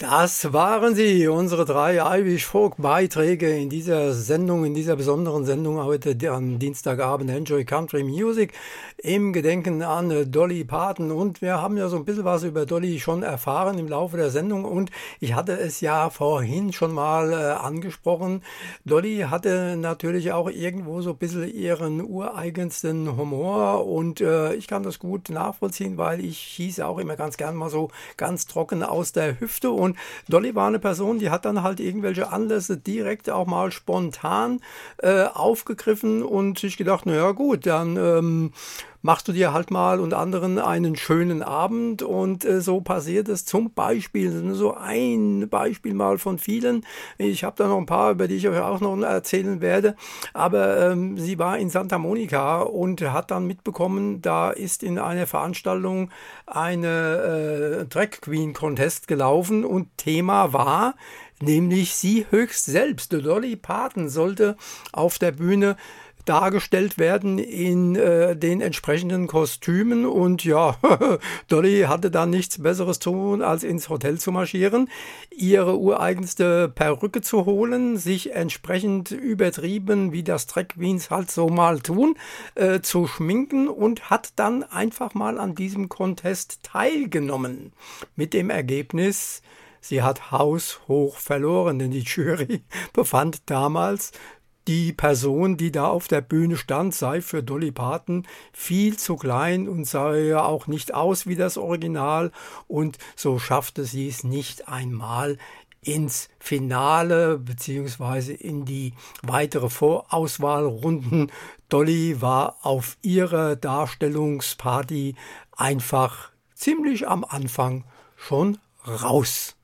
Das waren sie, unsere drei Irish Folk Beiträge in dieser Sendung, in dieser besonderen Sendung heute am Dienstagabend Enjoy Country Music im Gedenken an Dolly Parton. Und wir haben ja so ein bisschen was über Dolly schon erfahren im Laufe der Sendung und ich hatte es ja vorhin schon mal angesprochen. Dolly hatte natürlich auch irgendwo so ein bisschen ihren ureigensten Humor und ich kann das gut nachvollziehen, weil ich schieße auch immer ganz gern mal so ganz trocken aus der Hüfte. Und Dolly war eine Person, die hat dann halt irgendwelche Anlässe direkt auch mal spontan aufgegriffen und sich gedacht, naja gut, dann machst du dir halt mal und anderen einen schönen Abend und so passiert es zum Beispiel, so ein Beispiel mal von vielen. Ich habe da noch ein paar, über die ich euch auch noch erzählen werde, aber sie war in Santa Monica und hat dann mitbekommen, da ist in einer Veranstaltung eine Drag Queen Contest gelaufen und Thema war nämlich sie höchst selbst. Dolly Parton sollte auf der Bühne dargestellt werden in den entsprechenden Kostümen und ja, Dolly hatte dann nichts Besseres zu tun, als ins Hotel zu marschieren, ihre ureigenste Perücke zu holen, sich entsprechend übertrieben, wie das Drag Queens halt so mal tun, zu schminken und hat dann einfach mal an diesem Contest teilgenommen. Mit dem Ergebnis, sie hat haushoch verloren, denn die Jury befand damals, die Person, die da auf der Bühne stand, sei für Dolly Parton viel zu klein und sah ja auch nicht aus wie das Original. Und so schaffte sie es nicht einmal ins Finale beziehungsweise in die weitere Vorauswahlrunden. Dolly war auf ihrer Darstellungsparty einfach ziemlich am Anfang schon raus.